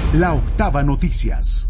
La Octava Noticias.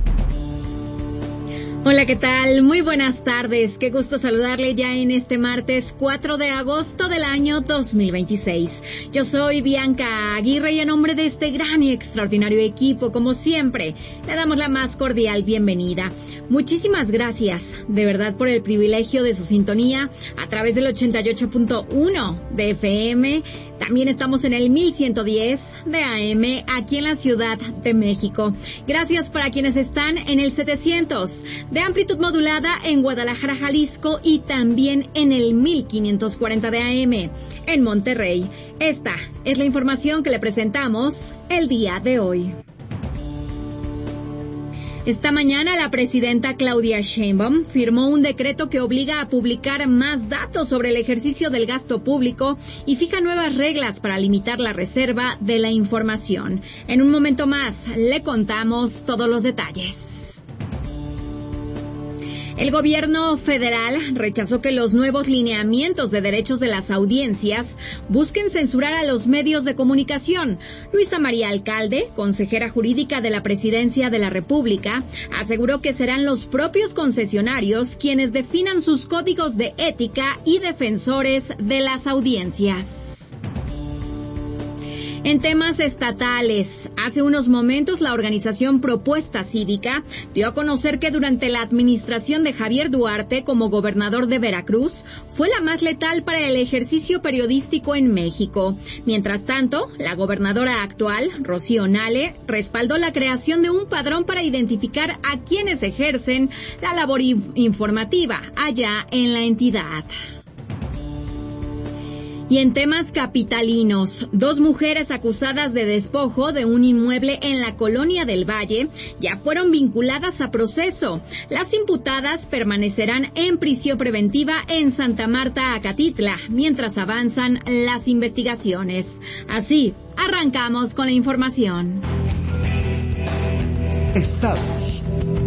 Hola, ¿qué tal? Muy buenas tardes. Qué gusto saludarle ya en este martes 4 de agosto del año 2026. Yo soy Bianca Aguirre y en nombre de este gran y extraordinario equipo, como siempre, le damos la más cordial bienvenida. Muchísimas gracias, de verdad, por el privilegio de su sintonía a través del 88.1 de FM. También estamos en el 1110 de AM aquí en la Ciudad de México. Gracias para quienes están en el 700 de amplitud modulada en Guadalajara, Jalisco, y también en el 1540 de AM en Monterrey. Esta es la información que le presentamos el día de hoy. Esta mañana la presidenta Claudia Sheinbaum firmó un decreto que obliga a publicar más datos sobre el ejercicio del gasto público y fija nuevas reglas para limitar la reserva de la información. En un momento más le contamos todos los detalles. El gobierno federal rechazó que los nuevos lineamientos de derechos de las audiencias busquen censurar a los medios de comunicación. Luisa María Alcalde, consejera jurídica de la Presidencia de la República, aseguró que serán los propios concesionarios quienes definan sus códigos de ética y defensores de las audiencias. En temas estatales, hace unos momentos la organización Propuesta Cívica dio a conocer que durante la administración de Javier Duarte como gobernador de Veracruz fue la más letal para el ejercicio periodístico en México. Mientras tanto, la gobernadora actual, Rocío Nale, respaldó la creación de un padrón para identificar a quienes ejercen la labor informativa allá en la entidad. Y en temas capitalinos, 2 mujeres acusadas de despojo de un inmueble en la Colonia del Valle ya fueron vinculadas a proceso. Las imputadas permanecerán en prisión preventiva en Santa Marta, Acatitla, mientras avanzan las investigaciones. Así, arrancamos con la información. Estados.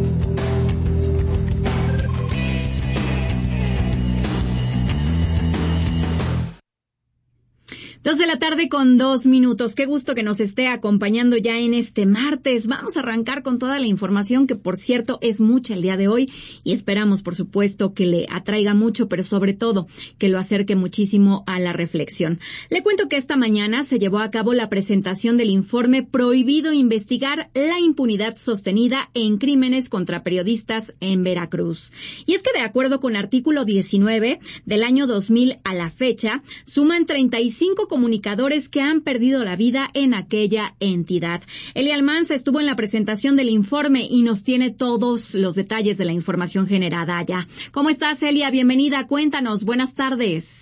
2 de la tarde con 2 minutos. Qué gusto que nos esté acompañando ya en este martes. Vamos a arrancar con toda la información que, por cierto, es mucha el día de hoy y esperamos, por supuesto, que le atraiga mucho, pero sobre todo que lo acerque muchísimo a la reflexión. Le cuento que esta mañana se llevó a cabo la presentación del informe Prohibido investigar la impunidad sostenida en crímenes contra periodistas en Veracruz. Y es que de acuerdo con artículo 19 del año 2000 a la fecha, suman 35 comunicadores que han perdido la vida en aquella entidad. Elia Almanza estuvo en la presentación del informe y nos tiene todos los detalles de la información generada allá. ¿Cómo estás, Elia? Bienvenida, cuéntanos, buenas tardes.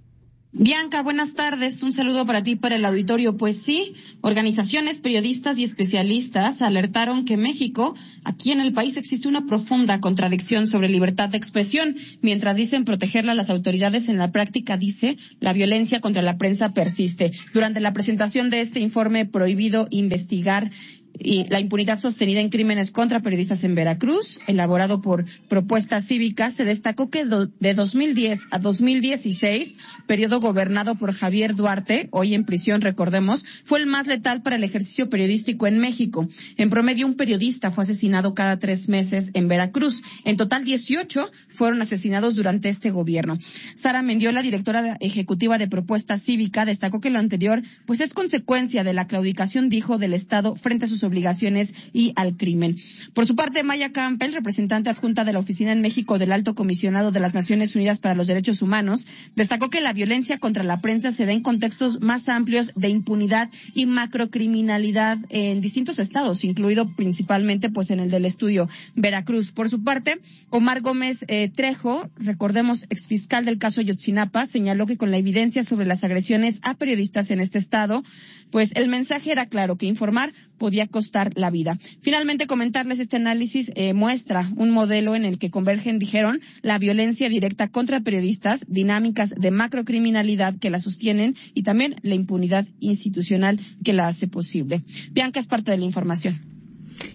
Bianca, buenas tardes. Un saludo para ti y para el auditorio. Pues sí, organizaciones, periodistas y especialistas alertaron que México, aquí en el país, existe una profunda contradicción sobre libertad de expresión. Mientras dicen protegerla las autoridades, en la práctica dice la violencia contra la prensa persiste. Durante la presentación de este informe Prohibido investigar y la impunidad sostenida en crímenes contra periodistas en Veracruz, elaborado por Propuesta Cívica, se destacó que de 2010 a 2016, periodo gobernado por Javier Duarte, hoy en prisión, recordemos, fue el más letal para el ejercicio periodístico en México. En promedio, un periodista fue asesinado cada 3 meses en Veracruz. En total, 18 fueron asesinados durante este gobierno. Sara Mendiola, directora ejecutiva de Propuesta Cívica, destacó que lo anterior pues es consecuencia de la claudicación, dijo, del Estado frente a sus obligaciones y al crimen. Por su parte, Maya Campbell, representante adjunta de la Oficina en México del Alto Comisionado de las Naciones Unidas para los Derechos Humanos, destacó que la violencia contra la prensa se da en contextos más amplios de impunidad y macrocriminalidad en distintos estados, incluido principalmente pues en el del estudio Veracruz. Por su parte, Omar Gómez Trejo, recordemos exfiscal del caso Ayotzinapa, señaló que con la evidencia sobre las agresiones a periodistas en este estado, pues el mensaje era claro, que informar podía costar la vida. Finalmente, comentarles este análisis muestra un modelo en el que convergen, dijeron, la violencia directa contra periodistas, dinámicas de macrocriminalidad que la sostienen y también la impunidad institucional que la hace posible. Bianca, es parte de la información.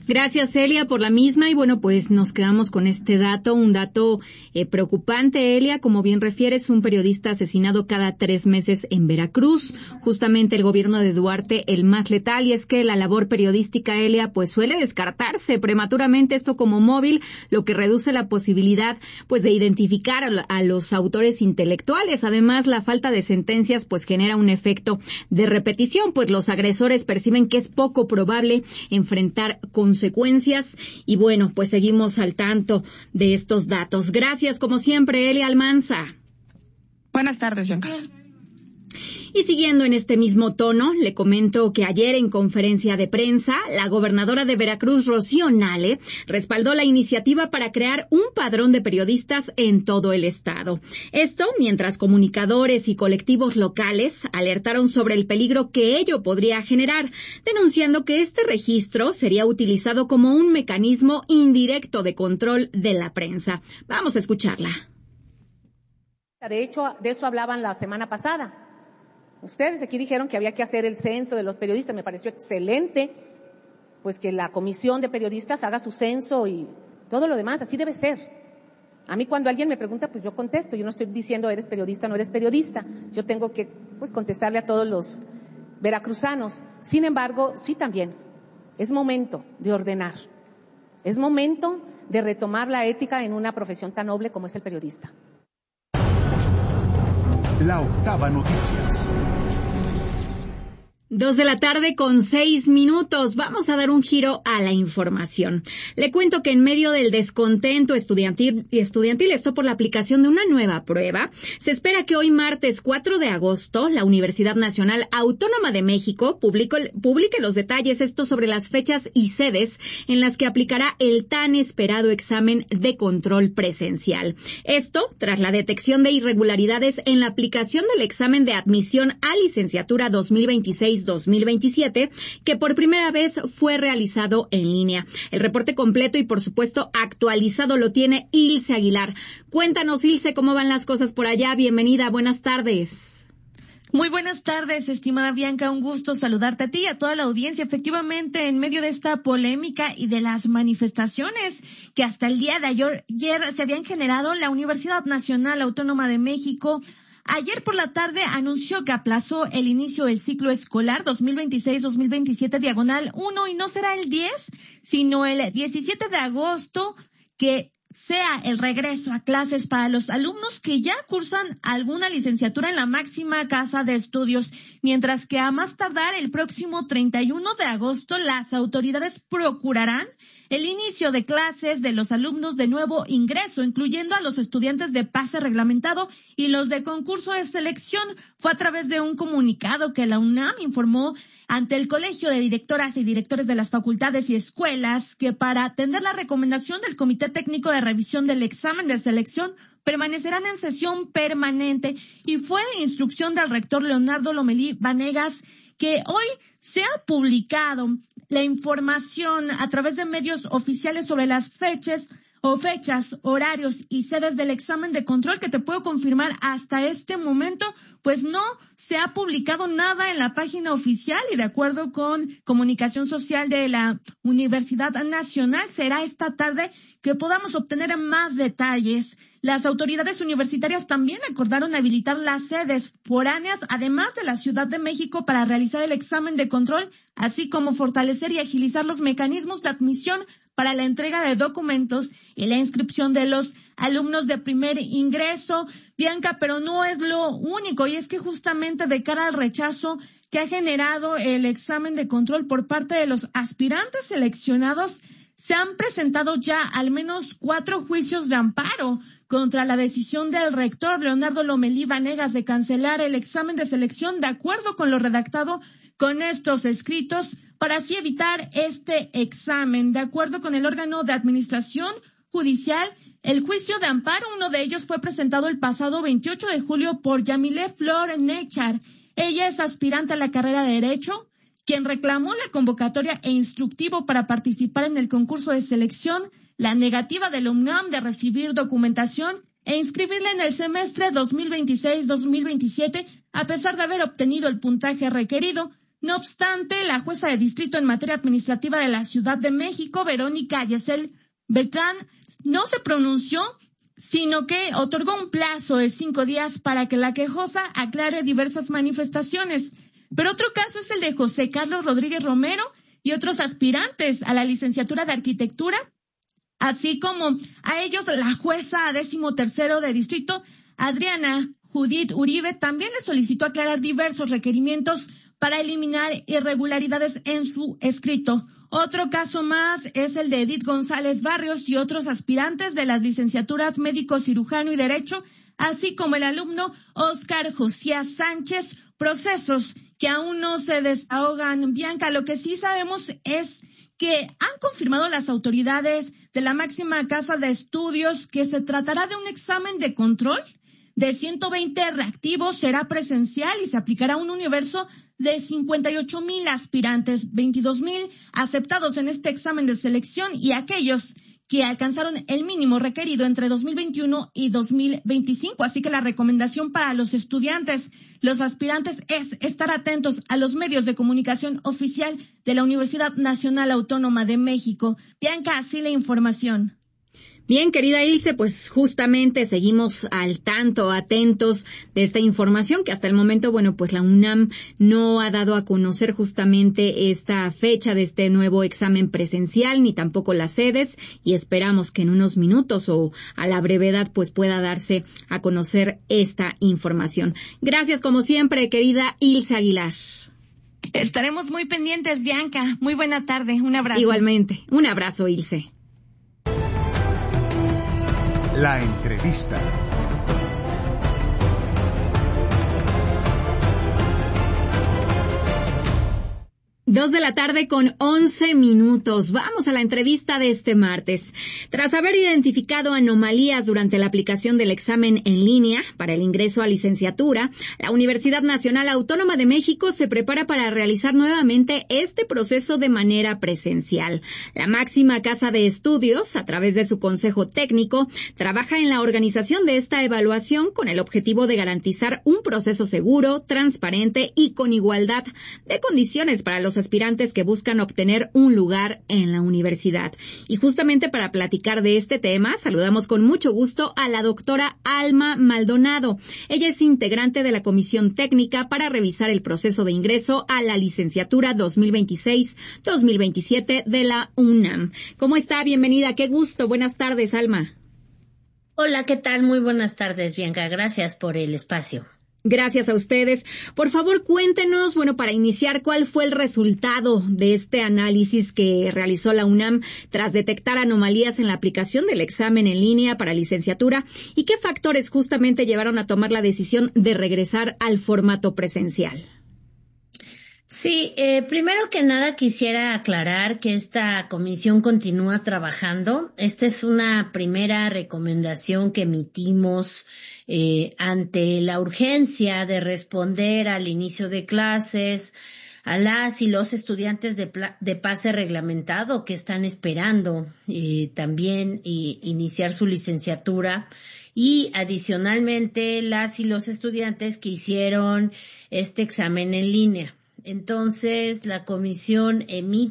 Gracias, Elia, por la misma. Y bueno, pues nos quedamos con este dato, un dato preocupante, Elia. Como bien refieres, un periodista asesinado cada 3 meses en Veracruz. Justamente el gobierno de Duarte, el más letal. Y es que la labor periodística, Elia, pues suele descartarse prematuramente, esto como móvil, lo que reduce la posibilidad pues de identificar a los autores intelectuales. Además, la falta de sentencias pues genera un efecto de repetición, pues los agresores perciben que es poco probable enfrentar consecuencias. Y bueno, pues seguimos al tanto de estos datos. Gracias, como siempre, Elia Almanza. Buenas tardes, Bianca. Y siguiendo en este mismo tono, le comento que ayer en conferencia de prensa, la gobernadora de Veracruz, Rocío Nale, respaldó la iniciativa para crear un padrón de periodistas en todo el estado. Esto mientras comunicadores y colectivos locales alertaron sobre el peligro que ello podría generar, denunciando que este registro sería utilizado como un mecanismo indirecto de control de la prensa. Vamos a escucharla. De hecho, de eso hablaban la semana pasada. Ustedes aquí dijeron que había que hacer el censo de los periodistas. Me pareció excelente, pues que la comisión de periodistas haga su censo y todo lo demás. Así debe ser. A mí cuando alguien me pregunta, pues yo contesto. Yo no estoy diciendo eres periodista o no eres periodista. Yo tengo que pues contestarle a todos los veracruzanos. Sin embargo, sí también es momento de ordenar. Es momento de retomar la ética en una profesión tan noble como es el periodista. La Octava Noticias. 2:06 p.m. Vamos a dar un giro a la información. Le cuento que en medio del descontento estudiantil, esto por la aplicación de una nueva prueba, se espera que hoy martes 4 de agosto, la Universidad Nacional Autónoma de México publique los detalles, esto sobre las fechas y sedes en las que aplicará el tan esperado examen de control presencial. Esto tras la detección de irregularidades en la aplicación del examen de admisión a licenciatura 2026-2027, que por primera vez fue realizado en línea. El reporte completo y, por supuesto, actualizado lo tiene Ilse Aguilar. Cuéntanos, Ilse, cómo van las cosas por allá. Bienvenida, buenas tardes. Muy buenas tardes, estimada Bianca, un gusto saludarte a ti y a toda la audiencia. Efectivamente, en medio de esta polémica y de las manifestaciones que hasta el día de ayer se habían generado, la Universidad Nacional Autónoma de México ayer por la tarde anunció que aplazó el inicio del ciclo escolar 2026-2027 diagonal 1 y no será el 10, sino el 17 de agosto que sea el regreso a clases para los alumnos que ya cursan alguna licenciatura en la máxima casa de estudios, mientras que a más tardar el próximo 31 de agosto las autoridades procurarán el inicio de clases de los alumnos de nuevo ingreso, incluyendo a los estudiantes de pase reglamentado y los de concurso de selección. Fue a través de un comunicado que la UNAM informó ante el Colegio de Directoras y Directores de las Facultades y Escuelas que para atender la recomendación del Comité Técnico de Revisión del Examen de Selección permanecerán en sesión permanente, y fue de instrucción del rector Leonardo Lomelí Vanegas que hoy se ha publicado la información a través de medios oficiales sobre las fechas, horarios y sedes del examen de control, que te puedo confirmar hasta este momento, pues no se ha publicado nada en la página oficial, y de acuerdo con Comunicación Social de la Universidad Nacional, será esta tarde que podamos obtener más detalles. Las autoridades universitarias también acordaron habilitar las sedes foráneas, además de la Ciudad de México, para realizar el examen de control, así como fortalecer y agilizar los mecanismos de admisión para la entrega de documentos y la inscripción de los alumnos de primer ingreso. Bianca, pero no es lo único, y es que justamente de cara al rechazo que ha generado el examen de control por parte de los aspirantes seleccionados, se han presentado ya al menos 4 juicios de amparo contra la decisión del rector Leonardo Lomelí Vanegas de cancelar el examen de selección de acuerdo con lo redactado con estos escritos, para así evitar este examen. De acuerdo con el órgano de administración judicial, el juicio de amparo, uno de ellos fue presentado el pasado 28 de julio por Yamile Flor Nechar. Ella es aspirante a la carrera de Derecho, quien reclamó la convocatoria e instructivo para participar en el concurso de selección, la negativa de la UNAM de recibir documentación e inscribirla en el semestre 2026-2027, a pesar de haber obtenido el puntaje requerido. No obstante, la jueza de distrito en materia administrativa de la Ciudad de México, Verónica Yesel Beltrán, no se pronunció, sino que otorgó un plazo de 5 días para que la quejosa aclare diversas manifestaciones. Pero otro caso es el de José Carlos Rodríguez Romero y otros aspirantes a la licenciatura de arquitectura, así como a ellos la jueza 13º de distrito, Adriana Judith Uribe, también le solicitó aclarar diversos requerimientos para eliminar irregularidades en su escrito. Otro caso más es el de Edith González Barrios y otros aspirantes de las licenciaturas médico, cirujano y derecho, así como el alumno Óscar Josías Sánchez, procesos que aún no se desahogan. Bianca, lo que sí sabemos es que han confirmado las autoridades de la máxima casa de estudios que se tratará de un examen de control de 120 reactivos, será presencial y se aplicará a un universo de 58,000 aspirantes, 22,000 aceptados en este examen de selección y aquellos que alcanzaron el mínimo requerido entre 2021 y 2025. Así que la recomendación para los estudiantes, los aspirantes, es estar atentos a los medios de comunicación oficial de la Universidad Nacional Autónoma de México. Bianca, así la información. Bien, querida Ilse, pues justamente seguimos al tanto, atentos de esta información que hasta el momento, bueno, pues la UNAM no ha dado a conocer justamente esta fecha de este nuevo examen presencial, ni tampoco las sedes, y esperamos que en unos minutos o a la brevedad pues pueda darse a conocer esta información. Gracias como siempre, querida Ilse Aguilar. Estaremos muy pendientes, Bianca. Muy buena tarde. Un abrazo. Igualmente. Un abrazo, Ilse. La entrevista. 2:11 p.m. Vamos a la entrevista de este martes. Tras haber identificado anomalías durante la aplicación del examen en línea para el ingreso a licenciatura, la Universidad Nacional Autónoma de México se prepara para realizar nuevamente este proceso de manera presencial. La máxima casa de estudios, a través de su consejo técnico, trabaja en la organización de esta evaluación con el objetivo de garantizar un proceso seguro, transparente y con igualdad de condiciones para los aspirantes que buscan obtener un lugar en la universidad. Y justamente para platicar de este tema, saludamos con mucho gusto a la doctora Alma Maldonado. Ella es integrante de la Comisión Técnica para revisar el proceso de ingreso a la licenciatura 2026-2027 de la UNAM. ¿Cómo está? Bienvenida. Qué gusto. Buenas tardes, Alma. Hola, ¿qué tal? Muy buenas tardes, Bianca. Gracias por el espacio. Gracias a ustedes. Por favor, cuéntenos, para iniciar, ¿cuál fue el resultado de este análisis que realizó la UNAM tras detectar anomalías en la aplicación del examen en línea para licenciatura y qué factores justamente llevaron a tomar la decisión de regresar al formato presencial? Sí, primero que nada quisiera aclarar que esta comisión continúa trabajando. Esta es una primera recomendación que emitimos ante la urgencia de responder al inicio de clases a las y los estudiantes de pase reglamentado que están esperando también iniciar su licenciatura y adicionalmente las y los estudiantes que hicieron este examen en línea. Entonces, la comisión emite